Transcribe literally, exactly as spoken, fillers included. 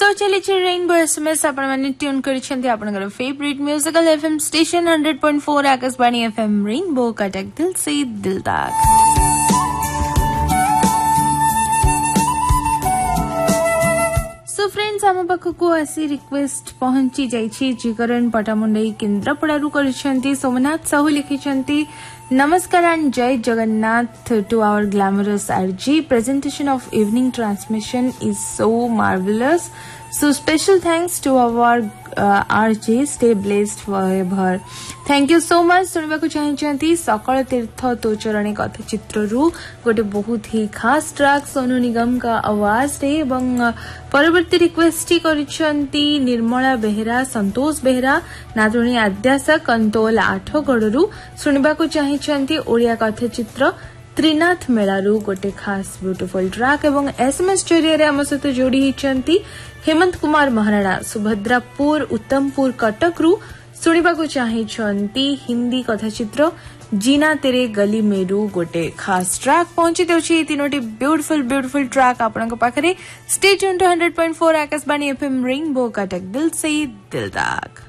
सो चली rainbow SMS आपण माने ट्यून करिसेंती आपनकर favourite musical FM station hundred point four Akashvani FM rainbow Cuttack दिल से दिल तक। सो फ्रेंड्स आम पाखक आसी रिक्वेस्ट पहुंची जाइछि जिकरण पटामुंडई केन्द्रापड़ारू करिसेंती सोमनाथ साहू लिखिसेंती नमस्कार एंड जय Jagannath to our glamorous R J. Presentation of evening transmission is so marvelous. So special thanks to our uh, R J. Stay blessed forever. Thank you so much. सुनबा को चाहिए सकल तीर्थ तो चरणे कथा चित्र रू गोटे बहुत ही खास ट्रैक सोनू निगम का आवाज रे एवं परवर्ती रिक्वेस्ट करिसेंती निर्मला बेहरा संतोष बेहरा नादुणी आद्यासा कंतोल आठगड़रू सुनबा को चाहिए ओडिया कथा चित्र त्रिनाथ मेलारू गोटे खास ब्यूटीफुल ट्रैक एवं एसएमएस जरिए आम सहित जोड़ी होती हेमंत कुमार महाराणा सुभद्रापुर उत्तमपुर कटक रु सुनिबा को चाहिए हिंदी कथा चित्र जीना तेरे गली मेरू गोटे खास ट्रैक पहुंची दे तीनोटी ब्यूटीफुल ब्यूटीफुल ट्रैक आपन पाखरे stay tune two hundred point four Akashvani FM rainbow Cuttack दिल से दिल तक।